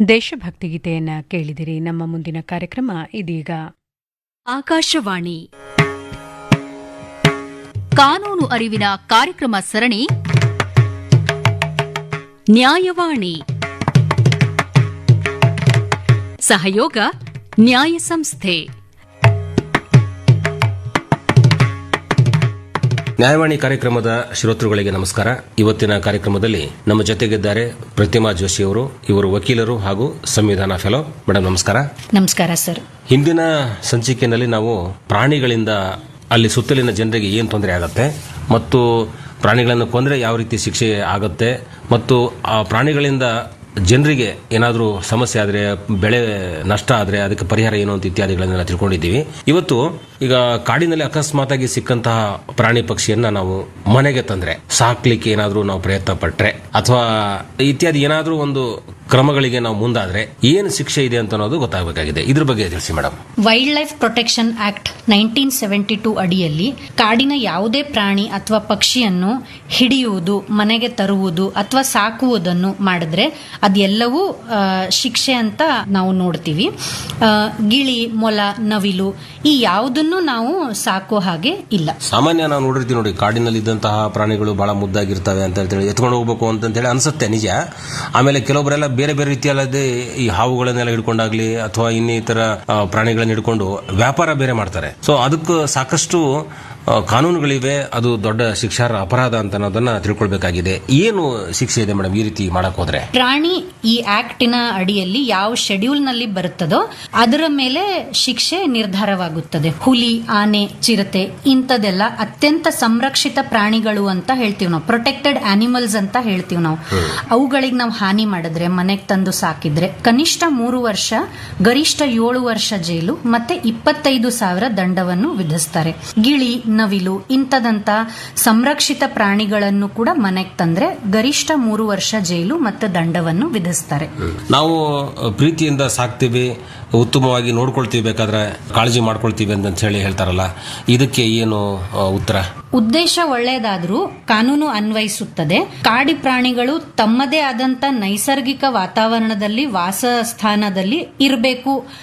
ದೇಶಭಕ್ತಿ ಗೀತೆಯನ್ನ ಕೇಳಿದಿರಿ. ನಮ್ಮ ಮುಂದಿನ ಕಾರ್ಯಕ್ರಮ ಇದೀಗ. ಆಕಾಶವಾಣಿ ಕಾನೂನು ಅರಿವಿನ ಕಾರ್ಯಕ್ರಮ ಸರಣಿ ನ್ಯಾಯವಾಣಿ. ಸಹಯೋಗ ನ್ಯಾಯ ಸಂಸ್ಥೆ. ನ್ಯಾಯವಾಣಿ ಕಾರ್ಯಕ್ರಮದ ಶ್ರೋತೃಗಳಿಗೆ ನಮಸ್ಕಾರ. ಇವತ್ತಿನ ಕಾರ್ಯಕ್ರಮದಲ್ಲಿ ನಮ್ಮ ಜೊತೆಗಿದ್ದಾರೆ ಪ್ರತಿಮಾ ಜೋಶಿ ಅವರು. ಇವರು ವಕೀಲರು ಹಾಗೂ ಸಂವಿಧಾನ ಫೆಲೋ. ಮೇಡಮ್ ನಮಸ್ಕಾರ. ನಮಸ್ಕಾರ ಸರ್. ಹಿಂದಿನ ಸಂಚಿಕೆಯಲ್ಲಿ ನಾವು ಪ್ರಾಣಿಗಳಿಂದ ಅಲ್ಲಿ ಸುತ್ತಲಿನ ಜನರಿಗೆ ಏನು ತೊಂದರೆ ಆಗುತ್ತೆ ಮತ್ತು ಪ್ರಾಣಿಗಳನ್ನು ಕೊಂದರೆ ಯಾವ ರೀತಿ ಶಿಕ್ಷೆ ಆಗುತ್ತೆ ಮತ್ತು ಆ ಪ್ರಾಣಿಗಳಿಂದ ಜನರಿಗೆ ಏನಾದರೂ ಸಮಸ್ಯೆ ಆದರೆ, ಬೆಳೆ ನಷ್ಟ ಆದರೆ ಅದಕ್ಕೆ ಪರಿಹಾರ ಏನು ಅಂತ ಇತ್ಯಾದಿಗಳನ್ನೆಲ್ಲ ತಿಳ್ಕೊಂಡಿದ್ದೀವಿ. ಇವತ್ತು ಈಗ ಕಾಡಿನಲ್ಲಿ ಅಕಸ್ಮಾತಾಗಿ ಸಿಕ್ಕಂತಹ ಪ್ರಾಣಿ ಪಕ್ಷಿಯನ್ನ ನಾವು ಮನೆಗೆ ತಂದ್ರೆ, ಸಾಕ್ಲಿಕ್ಕೆ ಏನಾದರೂ ನಾವು ಪ್ರಯತ್ನ ಪಟ್ರೆ ಅಥವಾ ಇತ್ಯಾದಿ ಏನಾದರೂ ಒಂದು ಕ್ರಮಗಳಿಗೆ ನಾವು ಮುಂದಾದ್ರೆ ಏನು ಶಿಕ್ಷೆ ಇದೆ ಅಂತ ಅನ್ನೋದು ಗೊತ್ತಾಗಬೇಕಾಗಿದೆ. ಇದ್ರ ಬಗ್ಗೆ ತಿಳಿಸಿ madam. Wild life protection act 1972 ಅಡಿಯಲ್ಲಿ ಕಾಡಿನ ಯಾವುದೇ ಪ್ರಾಣಿ ಅಥವಾ ಪಕ್ಷಿಯನ್ನು ಹಿಡಿಯುವುದು, ಮನೆಗೆ ತರುವುದು ಅಥವಾ ಸಾಕುವುದನ್ನು ಮಾಡಿದ್ರೆ ಅದೆಲ್ಲವೂ ಶಿಕ್ಷೆ ಅಂತ ನಾವು ನೋಡ್ತೀವಿ. ಗಿಳಿ, ಮೊಲ, ನವಿಲು ಈ ಯಾವುದನ್ನು ನಾವು ಸಾಕೋ ಹಾಗೆ ಇಲ್ಲ. ಸಾಮಾನ್ಯ ನಾವು ನೋಡಿರ್ತೀವಿ ನೋಡಿ, ಕಾಡಿನಲ್ಲಿ ಇದ್ದಂತಹ ಪ್ರಾಣಿಗಳು ಬಹಳ ಮುದ್ದಾಗಿರ್ತವೆ ಅಂತ ಹೇಳಿ ಎತ್ಕೊಂಡು ಹೋಗ್ಬೇಕು ಅಂತ ಹೇಳಿ ಅನ್ಸುತ್ತೆ, ನಿಜ. ಆಮೇಲೆ ಕೆಲವೊಬ್ಬರೆಲ್ಲ ಬೇರೆ ಬೇರೆ ರೀತಿಯಲ್ಲದೆ ಈ ಹಾವುಗಳನ್ನೆಲ್ಲ ಹಿಡ್ಕೊಂಡಾಗ್ಲಿ ಅಥವಾ ಇನ್ನಿತರ ಪ್ರಾಣಿಗಳನ್ನ ಹಿಡ್ಕೊಂಡು ವ್ಯಾಪಾರ ಬೇರೆ ಮಾಡ್ತಾರೆ. ಸೊ ಅದಕ್ಕೆ ಸಾಕಷ್ಟು ಕಾನೂನುಗಳಿವೆ. ಅದು ದೊಡ್ಡ ಶಿಕ್ಷಾರ್ಹ ಅಪರಾಧ ಅಂತ ಅನ್ನೋದನ್ನ ತಿಳ್ಕೊಳ್ಬೇಕಾಗಿದೆ. ಏನು ಶಿಕ್ಷೆ ಇದೆ ಮೇಡಮ್ ಈ ರೀತಿ ಮಾಡಕ್ ಹೋದ್ರೆ? ಪ್ರಾಣಿ ಈ ಆಕ್ಟಿನ ಅಡಿಯಲ್ಲಿ ಯಾವ ಶೆಡ್ಯೂಲ್ ನಲ್ಲಿ ಬರುತ್ತದೋ ಅದರ ಮೇಲೆ ಶಿಕ್ಷೆ ನಿರ್ಧಾರವಾಗುತ್ತದೆ. ಹುಲಿ, ಆನೆ, ಚಿರತೆ ಇಂಥದೆಲ್ಲ ಅತ್ಯಂತ ಸಂರಕ್ಷಿತ ಪ್ರಾಣಿಗಳು ಅಂತ ಹೇಳ್ತೀವಿ ನಾವು, ಪ್ರೊಟೆಕ್ಟೆಡ್ ಆನಿಮಲ್ಸ್ ಅಂತ ಹೇಳ್ತೀವಿ ನಾವು. ಅವುಗಳಿಗೆ ನಾವು ಹಾನಿ ಮಾಡಿದ್ರೆ, ಮನೆಗೆ ತಂದು ಸಾಕಿದ್ರೆ ಕನಿಷ್ಠ 3 ವರ್ಷ, ಗರಿಷ್ಠ 7 ವರ್ಷ ಜೈಲು ಮತ್ತೆ 25,000 ದಂಡವನ್ನು ವಿಧಿಸ್ತಾರೆ. ಗಿಳಿ, ನವಿಲು ಇಂಥದಂತ ಸಂರಕ್ಷಿತ ಪ್ರಾಣಿಗಳನ್ನು ಕೂಡ ಮನೆಗೆ ತಂದ್ರೆ ಗರಿಷ್ಠ 3 ವರ್ಷ ಜೈಲು ಮತ್ತು ದಂಡವನ್ನು ವಿಧಿಸ್ತಾರೆ. ನಾವು ಪ್ರೀತಿಯಿಂದ ಸಾಕ್ತೀವಿ, ಉತ್ತಮವಾಗಿ ನೋಡ್ಕೊಳ್ತೀವಿ, ಬೇಕಾದ್ರೆ ಕಾಳಜಿ ಮಾಡ್ಕೊಳ್ತೀವಿ ಅಂತ ಹೇಳಿ ಹೇಳ್ತಾರಲ್ಲ, ಇದಕ್ಕೆ ಏನು ಉತ್ತರ? ಉದ್ದೇಶ ಒಳ್ಳೆಯದಾದ್ರೂ ಕಾನೂನು ಅನ್ವಯಿಸುತ್ತದೆ. ಕಾಡಿ ಪ್ರಾಣಿಗಳು ತಮ್ಮದೇ ಆದಂತ ನೈಸರ್ಗಿಕ ವಾತಾವರಣದಲ್ಲಿ, ವಾಸ ಸ್ಥಾನದಲ್ಲಿ ಇರಬೇಕು